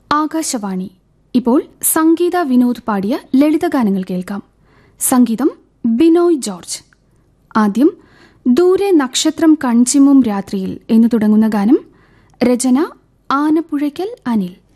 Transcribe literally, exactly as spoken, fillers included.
ആകാശവാണി. ഇപ്പോൾ സംഗീത വിനോദ് പാടിയ ലളിതഗാനങ്ങൾ കേൾക്കാം. സംഗീതം ബിനോയ് ജോർജ്. ആദ്യം ദൂരെ നക്ഷത്രം കൺചിമ്മും രാത്രിയിൽ എന്നു തുടങ്ങുന്ന ഗാനം. രചന ആനപ്പുഴയ്ക്കൽ അനിൽ.